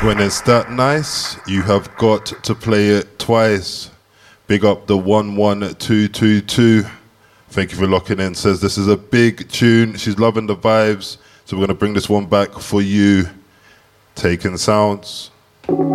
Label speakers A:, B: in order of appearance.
A: When it's that nice, you have got to play it twice. Big up the 11222. Thank you for locking in. Says this is a big tune. She's loving the vibes. So we're going to bring this one back for you. Taking Sounds.